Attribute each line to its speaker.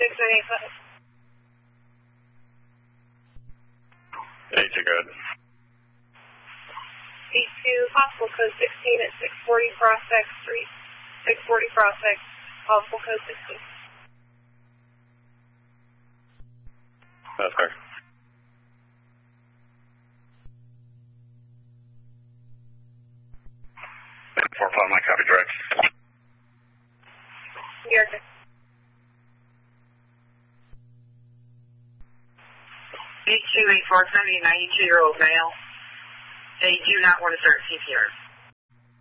Speaker 1: A2, good.
Speaker 2: A2, possible code 16 at 640 Prospect Street. 640 Prospect, possible code 16.
Speaker 1: That's fair. 4-5, my copy, direct.
Speaker 2: You're good.
Speaker 3: A2, 8470, 92-year-old male. They do not want to start CPR.